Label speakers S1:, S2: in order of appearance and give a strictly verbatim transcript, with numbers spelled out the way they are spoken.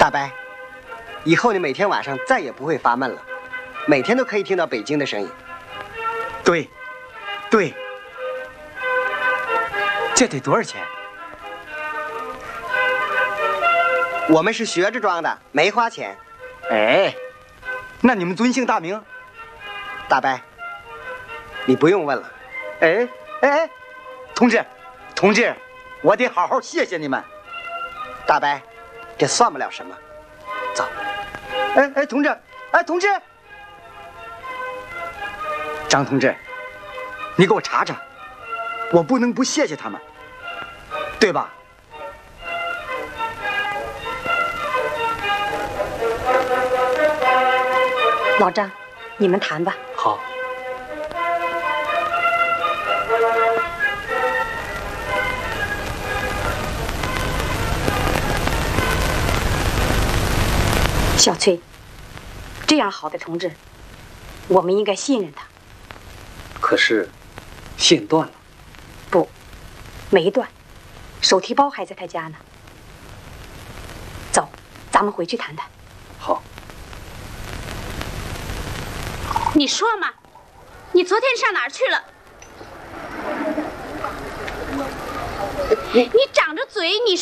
S1: 大伯，以后你每天晚上再也不会发闷了，每天都可以听到北京的声音。
S2: 对，对。这得多少钱？
S1: 我们是学着装的，没花钱。
S2: 哎，那你们尊姓大名？
S1: 大伯，你不用问了。
S2: 哎哎哎，同志，同志，我得好好谢谢你们。
S1: 大伯，这算不了什么。走。
S2: 哎哎，同志，哎同志，张同志，你给我查查，我不能不谢谢他们，对吧？
S3: 老张，你们谈吧。
S2: 好。
S3: 小崔，这样好的同志，我们应该信任他。
S4: 可是，线断了。
S3: 不，没断，手提包还在他家呢。走，咱们回去谈谈。
S4: 好。
S5: 你说嘛，你昨天上哪儿去了？你长着嘴，你。